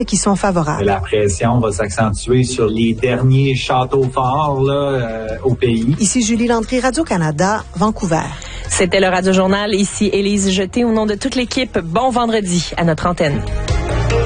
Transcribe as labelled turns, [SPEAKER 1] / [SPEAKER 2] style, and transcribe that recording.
[SPEAKER 1] qui sont favorables.
[SPEAKER 2] La pression va s'accentuer sur les derniers châteaux forts au pays.
[SPEAKER 1] Ici Julie Landry, Radio-Canada, Vancouver.
[SPEAKER 3] C'était le Radio-Journal. Ici Élise Jeté au nom de toute l'équipe. Bon vendredi à notre antenne.